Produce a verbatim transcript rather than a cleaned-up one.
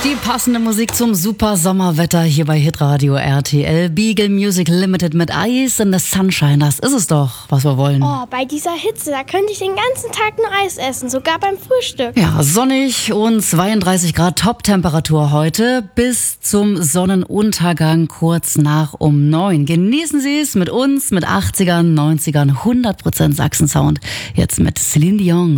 Die passende Musik zum super Sommerwetter hier bei Hitradio R T L. Beagle Music Limited mit Eis in the Sunshine. Das ist es doch, was wir wollen. Oh, bei dieser Hitze, da könnte ich den ganzen Tag nur Eis essen, sogar beim Frühstück. Ja, sonnig und zweiunddreißig Grad Top-Temperatur heute bis zum Sonnenuntergang kurz nach um neun. Genießen Sie es mit uns, mit achtzigern, neunzigern, hundert Prozent Sachsen-Sound. Jetzt mit Celine Dion.